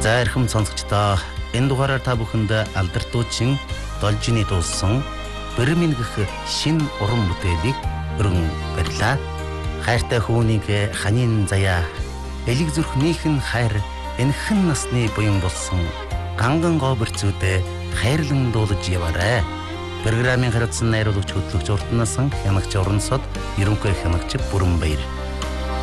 За эрхэм сонсогчдоо энэ дугаараар та бүхэнд алдардуучин Должины дуулсан Бэрмин гэх шин уран бүтээлийг өргөн барьлаа. Хайртай хүүнийг ханийн заяа элэг зүрхнийхэн хайр энхэн насны буян болсон ганган гоберцүүдэ хайрлан дуулаж яваарай. Программын хариуцсан найруулагч хөтлөгч Уртнасан хянагч Орон сод ерөнхий хянагч Бүрэнбаяр.